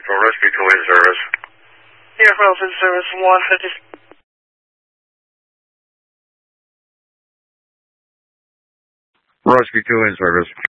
for Rescue 2 in service. Here, Relevant Service 150. Rescue 2 in service.